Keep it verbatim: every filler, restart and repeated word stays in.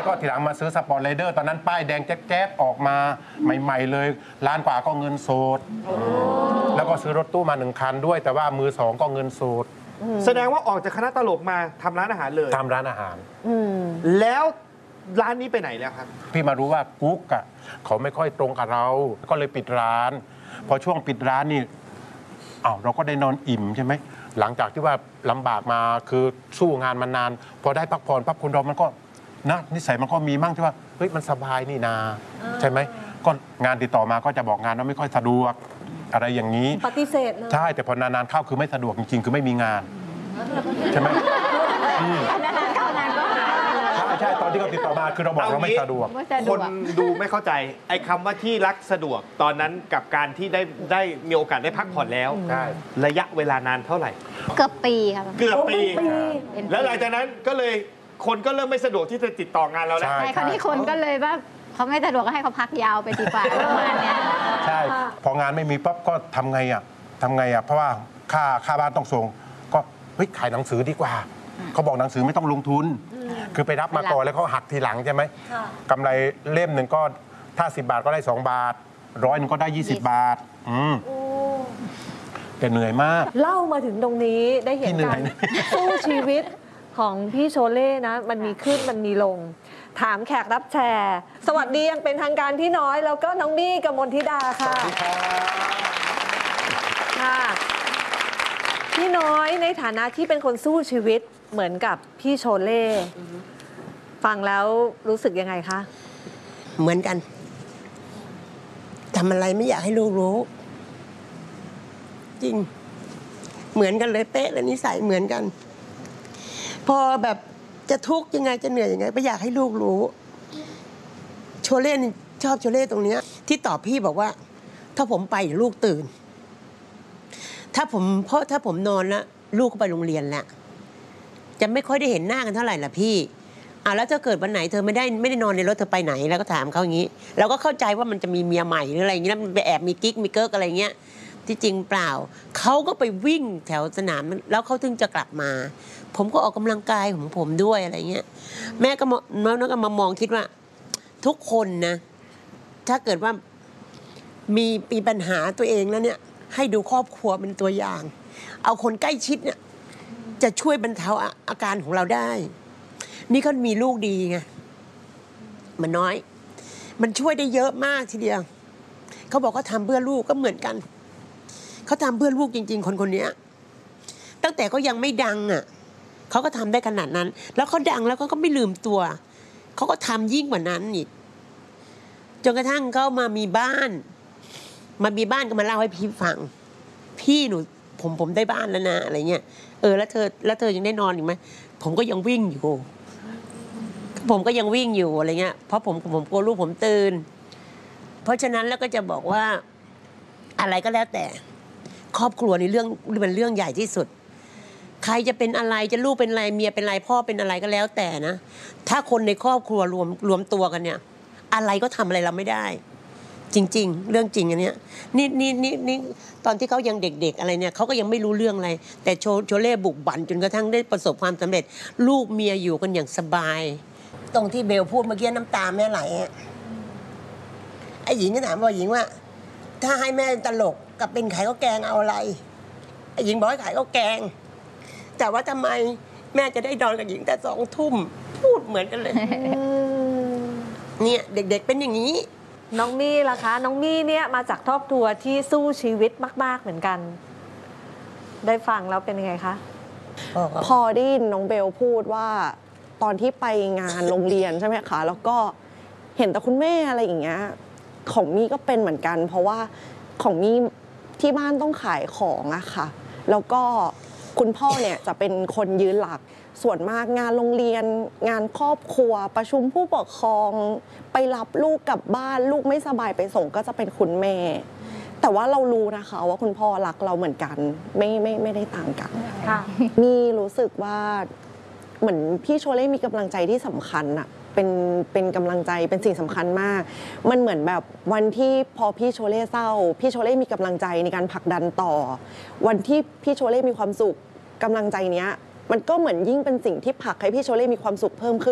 แล้วก็ทีหลังมาซื้อสปอร์ตไรเดอร์ตอนนั้นป้ายแดงแจ๊ดๆออกมาใหม่ๆเลยล้านกว่าก็เงินสดแล้วก็ซื้อรถตู้มาหนึ่งคันด้วยแต่ว่ามือสองก็เงินสดแสดงว่าออกจากคณะตลกมาทำร้านอาหารเลยทำร้านอาหารแล้วร้านนี้ไปไหนแล้วครับพี่มารู้ว่ากุ๊กอ่ะเขาไม่ค่อยตรงกับเราก็เลยปิดร้านพอช่วงปิดร้านนี่อ้าวเราก็ได้นอนอิ่มใช่ไหมหลังจากที่ว่าลำบากมาคือสู้งานมานานพอได้พักผ่อนปั๊บคนเรามันก็นะนิสัยมันก็มีมั่งที่ว่าเฮ้ยมันสบายนี่นาใช่ไหมก็งานติดต่อมาก็จะบอกงานว่าไม่ค่อยสะดวกอะไรอย่างนี้ปฏิเสธเลยใช่แต่พอนานๆเข้าคือไม่สะดวกจริงๆคือไม่มีงานใช่ไหมนานๆเข้านานก็หายใช่ใช่ตอนที่เขาติดต่อมาคือเราบอกเราไม่สะดวกคนดูไม่เข้าใจไอ้คำว่าที่รักสะดวกตอนนั้นกับการที่ได้ได้มีโอกาสได้พักผ่อนแล้วระยะเวลานานเท่าไหร่เกือบปีครับเกือบปีแล้วหลังจากนั้นก็เลยคนก็เริ่มไม่สะดวกที่จะติดต่องานเราแล้วใช่คราวนี้คนก็เลยว่าเขาไม่สะดวกก็ให้เขาพักยาวไปดีกว่าประมาณนี้ใช่พองานไม่มีปั๊บก็ทำไงอ่ะทำไงอ่ะเพราะว่าค่าค่าบ้านต้องส่งก็เฮ้ยขายหนังสือดีกว่าเขาบอกหนังสือไม่ต้องลงทุนคือไปรับมาก่อนแล้วเขาหักทีหลังใช่ไหมกำไรเล่มหนึ่งก็ถ้าสิบบาทก็ได้สองบาทร้อยหนึ่งก็ได้ยี่สิบบาทอืมแต่เหนื่อยมากเล่ามาถึงตรงนี้ได้เห็นการสู้ชีวิตของพี่โชเล่นะมันมีขึ้นมันมีลงถามแขกรับแชร์สวัสดียังเป็นทางการพี่น้อยแล้วก็น้องบี้กมลธิดาค่ะสวัสดีครับค่ะพี่น้อยในฐานะที่เป็นคนสู้ชีวิตเหมือนกับพี่โชเล่ฟังแล้วรู้สึกยังไงคะเหมือนกันทำอะไรไม่อยากให้ลูกรู้จริงเหมือนกันเลยเป๊ะเลยนิสัยเหมือนกันพอแบบจะทุกข์ยังไงจะเหนื่อยยังไงไม่อยากให้ลูกรู้โชเล่ชอบโชเล่ตรงนี้ที่ตอบพี่บอกว่าถ้าผมไปเดี๋ยวลูกตื่นถ้าผมเพราะถ้าผมนอนแล้วลูกก็ไปโรงเรียนแล้วจะไม่ค่อยได้เห็นหน้ากันเท่าไหร่ล่ะพี่อ่ะแล้วถ้าเกิดวันไหนเธอไม่ได้ไม่ได้นอนในรถเธอไปไหนแล้วก็ถามเขาอย่างนี้เราก็เข้าใจว่ามันจะมีเมียใหม่หรืออะไรอย่างนี้แล้วมันไปแอบมีกิ๊กมีเกิร์กอะไรเงี้ยที่จริงเปล่าเขาก็ไปวิ่งแถวสนามแล้วเขาถึงจะกลับมาผมก็ออกกำลังกายของผมด้วยอะไรเงี้ยแม่ก็มาแม่ก็มามองคิดว่าทุกคนนะถ้าเกิดว่ามีมีปัญหาตัวเองแล้วเนี่ยให้ดูครอบครัวเป็นตัวอย่างเอาคนใกล้ชิดเนี่ยจะช่วยบรรเทาอาการของเราได้นี่ก็มีลูกดีไงมันน้อยมันช่วยได้เยอะมากทีเดียวเขาบอกเขาทำเพื่อลูกก็เหมือนกันเขาทำเพื่อลูกจริงๆคนคนนี้ตั้งแต่เขายังไม่ดังอ่ะเขาก็ทำได้ขนาดนั้นแล้วเขาดังแล้วเขาก็ไม่ลืมตัวเขาก็ทำยิ่งกว่านั้นอีกจนกระทั่งเขามามีบ้านมามีบ้านก็มาเล่าให้พี่ฟังพี่หนูผมผมได้บ้านแล้วนะอะไรเงี้ยเออแล้วเธอแล้วเธอยังได้นอนอยู่ไหมผมก็ยังวิ่งอยู่ผมก็ยังวิ่งอยู่อะไรเงี้ยเพราะผมผมกลัวลูกผมตื่นเพราะฉะนั้นแล้วก็จะบอกว่าอะไรก็แล้วแต่ครอบครัวในเรื่องเป็นเรื่องใหญ่ที่สุดใครจะเป็นอะไรจะลูกเป็นอะไรเมียเป็นอะไรพ่อเป็นอะไรก็แล้วแต่นะถ้าคนในครอบครัวรวมรวมตัวกันเนี่ยอะไรก็ทำอะไรเราไม่ได้จริงๆเรื่องจริงอันเนี้ยนี่นี่นี่นี่ตอนที่เขายังเด็กๆอะไรเนี่ยเขาก็ยังไม่รู้เรื่องอะไรแต่โชโชเล่บุกบั่นจนกระทั่งได้ประสบความสำเร็จลูกเมียอยู่กันอย่างสบายตรงที่เบลพูดเมื่อกี้น้ำตาแม่ไหลไอ้หญิงก็ถามว่าหญิงว่าถ้าให้แม่ตลกกับเป็นไข่ข้าวแกงเอาอะไรไอ้หญิงบอกให้ขายข้าวแกงแต่ว่าทำไมแม่จะได้นอนกับหญิงแต่สองทุ่มพูดเหมือนกันเลยเนี่ยเด็กๆเป็นอย่างนี้น้องมี่ล่ะคะน้องมี่เนี่ยมาจากครอบครัวที่สู้ชีวิตมากๆเหมือนกันได้ฟังแล้วเป็นยังไงคะพอได้ยินน้องเบลพูดว่าตอนที่ไปงานโรงเรียนใช่ไหมคะแล้วก็เห็นแต่คุณแม่อะไรอย่างเงี้ยของมี่ก็เป็นเหมือนกันเพราะว่าของมี่ที่บ้านต้องขายของอะค่ะแล้วก็คุณพ่อเนี่ยจะเป็นคนยืนหลักส่วนมากงานโรงเรียนงานครอบครัวประชุมผู้ปกครองไปรับลูกกลับบ้านลูกไม่สบายไปส่งก็จะเป็นคุณแม่แต่ว่าเรารู้นะคะว่าคุณพ่อรักเราเหมือนกันไม่ไม่ไม่ได้ต่างกันนี่รู้สึกว่าเหมือนพี่โชเล่มีกำลังใจที่สำคัญอะเป็นเป็นกำลังใจเป็นสิ่งสำคัญมากมันเหมือนแบบวันที่พอพี่โชเล่เศร้าพี่โชเล่มีกำลังใจในการผลักดันต่อวันที่พี่โชเล่มีความสุขกำลังใจเนี้ยมันก็เหมือนยิ่งเป็นสิ่งที่ผลักให้พี่โชเล่มีความสุขเพิ่มขึ้น